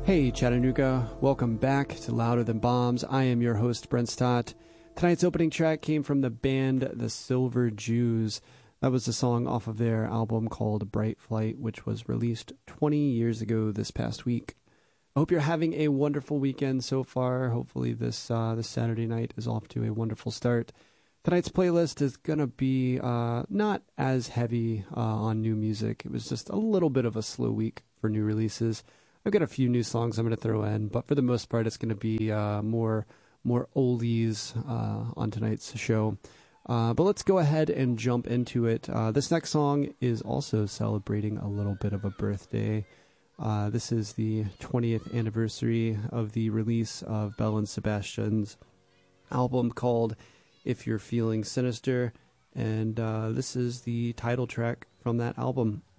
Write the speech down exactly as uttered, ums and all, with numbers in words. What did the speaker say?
Hey Chattanooga, welcome back to Louder Than Bombs. I am your host, Brent Stott. Tonight's opening track came from the band The Silver Jews. That was a song off of their album called Bright Flight, which was released twenty years ago this past week. I hope you're having a wonderful weekend so far. Hopefully this uh, this Saturday night is off to a wonderful start. Tonight's playlist is going to be uh, not as heavy uh, on new music. It was just a little bit of a slow week for new releases. I've got a few new songs I'm going to throw in, but for the most part, it's going to be uh, more more oldies uh, on tonight's show. Uh, but let's go ahead and jump into it. Uh, this next song is also celebrating a little bit of a birthday. Uh, this is the twentieth anniversary of the release of Belle and Sebastian's album called If You're Feeling Sinister, and uh, this is the title track from that album.